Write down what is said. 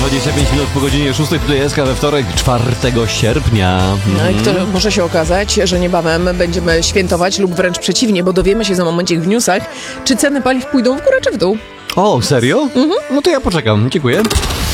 25 minut po godzinie 6, tutaj SK we wtorek, 4 sierpnia. To może się okazać, że niebawem będziemy świętować lub wręcz przeciwnie, bo dowiemy się za momencik w newsach, czy ceny paliw pójdą w górę czy w dół. O, serio? No to ja poczekam, dziękuję.